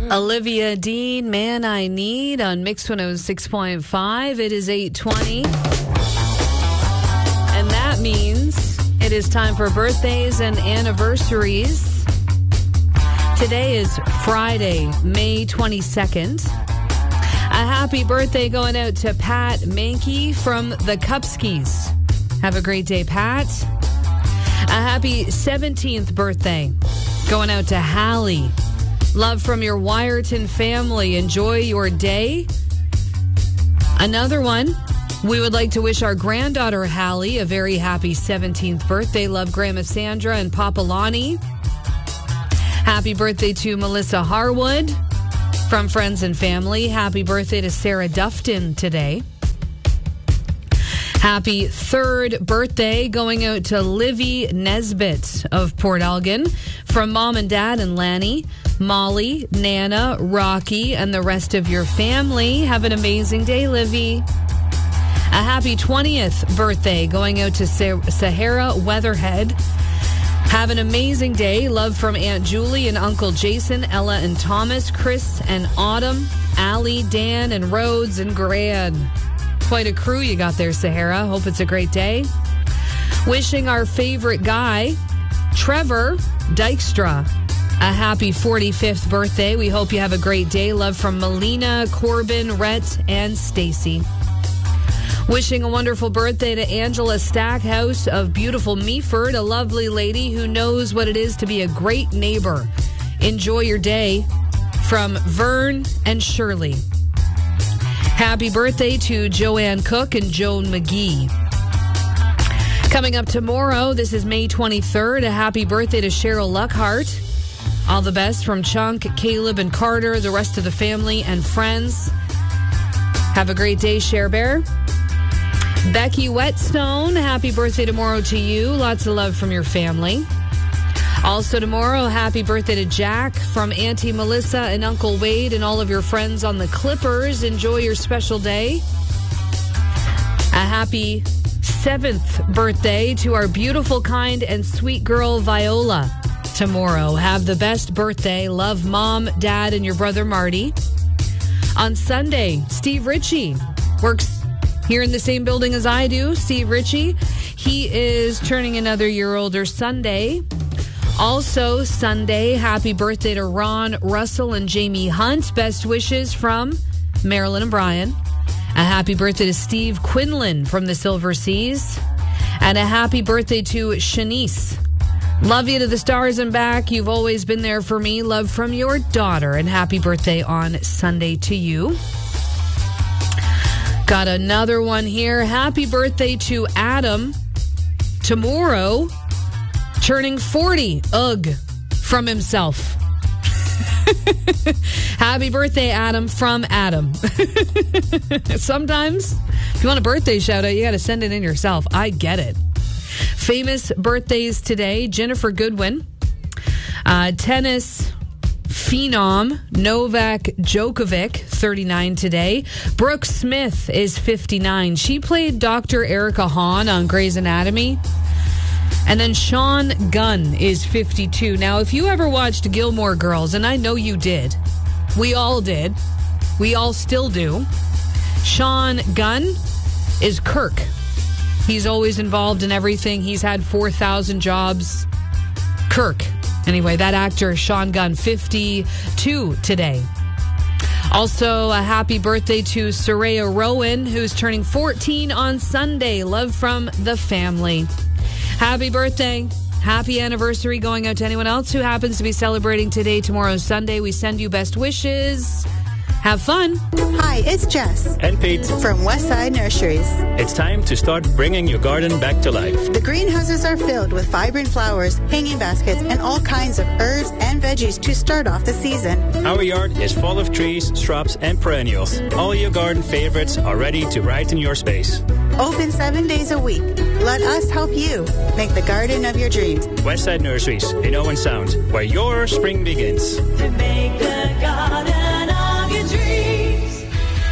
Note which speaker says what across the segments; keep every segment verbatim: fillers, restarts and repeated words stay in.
Speaker 1: Olivia Dean, Man I Need on Mix one oh six point five. It is eight twenty. And that means it is time for birthdays and anniversaries. Today is Friday, May twenty-second. A happy birthday going out to Pat Mankey from the Cupskis. Have a great day, Pat. A happy seventeenth birthday going out to Hallie. Love from your Wyerton family. Enjoy your day. Another one, we would like to wish our granddaughter Hallie a very happy seventeenth birthday. Love Grandma Sandra and Papa Lonnie. Happy birthday to Melissa Harwood from friends and family. Happy birthday to Sarah Dufton today. Happy third birthday going out to Livy Nesbitt of Port Elgin from Mom and Dad and Lanny, Molly, Nana, Rocky, and the rest of your family. Have an amazing day, Livy. A happy twentieth birthday going out to Sahara Weatherhead. Have an amazing day. Love from Aunt Julie and Uncle Jason, Ella and Thomas, Chris and Autumn, Allie, Dan, and Rhodes and Gran. Quite a crew you got there, Sahara. Hope it's a great day. Wishing our favorite guy, Trevor Dykstra, a happy forty-fifth birthday. We hope you have a great day. Love from Melina, Corbin, Rhett, and Stacy. Wishing a wonderful birthday to Angela Stackhouse of beautiful Meaford, a lovely lady who knows what it is to be a great neighbor. Enjoy your day. From Vern and Shirley. Happy birthday to Joanne Cook and Joan McGee. Coming up tomorrow, this is May twenty-third. A happy birthday to Cheryl Luckhart. All the best from Chunk, Caleb, and Carter, the rest of the family and friends. Have a great day, Cher Bear. Becky Whetstone, happy birthday tomorrow to you. Lots of love from your family. Also tomorrow, happy birthday to Jack from Auntie Melissa and Uncle Wade and all of your friends on the Clippers. Enjoy your special day. A happy seventh birthday to our beautiful, kind, and sweet girl, Viola. Tomorrow, have the best birthday. Love Mom, Dad, and your brother, Marty. On Sunday, Steve Ritchie works here in the same building as I do. Steve Ritchie. He is turning another year older Sunday. Also, Sunday, happy birthday to Ron, Russell, and Jamie Hunt. Best wishes from Marilyn and Brian. A happy birthday to Steve Quinlan from the Silver Seas. And a happy birthday to Shanice. Love you to the stars and back. You've always been there for me. Love from your daughter. And happy birthday on Sunday to you. Got another one here. Happy birthday to Adam. Tomorrow, turning forty. Ugh. From himself. Happy birthday, Adam, from Adam. Sometimes, if you want a birthday shout out, you got to send it in yourself. I get it. Famous birthdays today. Jennifer Goodwin. Uh, tennis phenom Novak Djokovic, thirty-nine today. Brooke Smith is fifty-nine. She played Doctor Erica Hahn on Grey's Anatomy. And then Sean Gunn is fifty-two. Now, if you ever watched Gilmore Girls, and I know you did, we all did, we all still do, Sean Gunn is Kirk. He's always involved in everything. He's had four thousand jobs. Kirk. Anyway, that actor, Sean Gunn, fifty-two today. Also, a happy birthday to Soraya Rowan, who's turning fourteen on Sunday. Love from the family. Happy birthday. Happy anniversary going out to anyone else who happens to be celebrating today, tomorrow, Sunday. We send you best wishes. Have fun.
Speaker 2: Hi, it's Jess.
Speaker 3: And Pete.
Speaker 2: From Westside Nurseries.
Speaker 3: It's time to start bringing your garden back to life.
Speaker 2: The greenhouses are filled with vibrant flowers, hanging baskets, and all kinds of herbs and veggies to start off the season.
Speaker 3: Our yard is full of trees, shrubs, and perennials. All your garden favorites are ready to brighten your space.
Speaker 2: Open seven days a week. Let us help you make the garden of your dreams.
Speaker 3: Westside Nurseries in Owen Sound, where your spring begins.
Speaker 4: To make the garden of your dreams.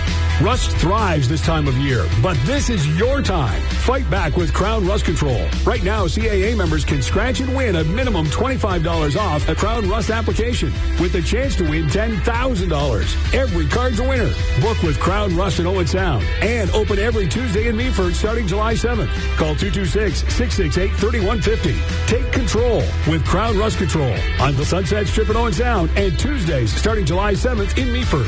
Speaker 4: Rust thrives this time of year, but this is your time. Fight back with Crown Rust Control. Right now, C A A members can scratch and win a minimum twenty-five dollars off a Crown Rust application with a chance to win ten thousand dollars. Every card's a winner. Book with Crown Rust in Owen Sound and open every Tuesday in Meaford starting July seventh. Call two two six, six six eight, three one five zero. Take control with Crown Rust Control on the Sunset Strip in Owen Sound and Tuesdays starting July seventh in Meaford.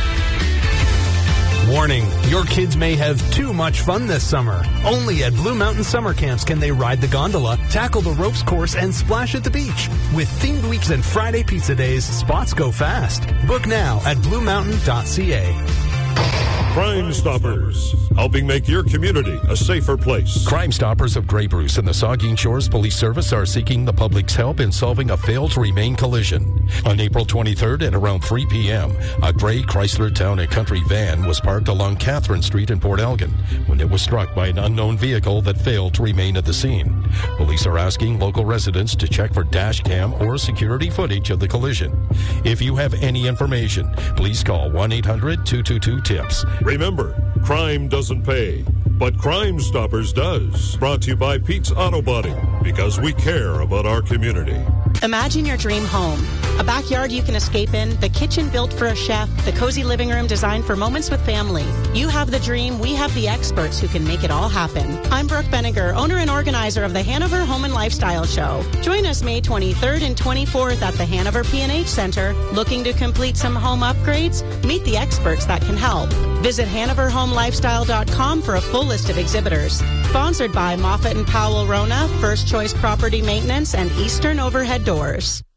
Speaker 5: Warning, your kids may have too much fun this summer. Only at Blue Mountain Summer Camps can they ride the gondola, tackle the ropes course, and splash at the beach. With themed weeks and Friday pizza days, spots go fast. Book now at blue mountain dot c a.
Speaker 6: Crime Stoppers, helping make your community a safer place.
Speaker 7: Crime Stoppers of Grey Bruce and the Saugeen Shores Police Service are seeking the public's help in solving a failed-to-remain collision. On April twenty-third at around three p.m., a gray Chrysler Town and Country van was parked along Catherine Street in Port Elgin when it was struck by an unknown vehicle that failed to remain at the scene. Police are asking local residents to check for dash cam or security footage of the collision. If you have any information, please call one eight hundred two two two TIPS.
Speaker 6: Remember, crime doesn't pay, but Crime Stoppers does. Brought to you by Pete's Auto Body, because we care about our community.
Speaker 8: Imagine your dream home. A backyard you can escape in, the kitchen built for a chef, the cozy living room designed for moments with family. You have the dream, we have the experts who can make it all happen. I'm Brooke Benninger, owner and organizer of the Hanover Home and Lifestyle Show. Join us May twenty-third and twenty-fourth at the Hanover P and H Center. Looking to complete some home upgrades? Meet the experts that can help. Visit hanover home lifestyle dot com for a full list of exhibitors. Sponsored by Moffat and Powell Rona, First Choice Property Maintenance, and Eastern Overhead Doors.